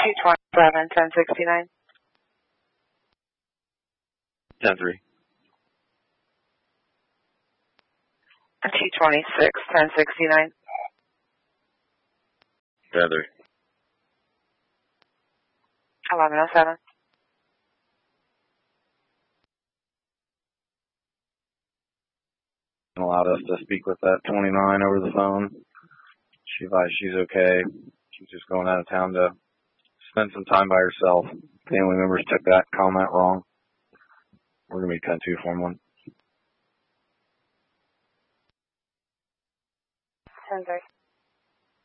227, 1069. 10-3. 226, 1069. 10-3. 1107. Allowed us to speak with that 29 over the phone. She advised she's okay. She's just going out of town to spend some time by herself. Family members took that comment wrong. We're going to be 10-2 form 1. 10-3.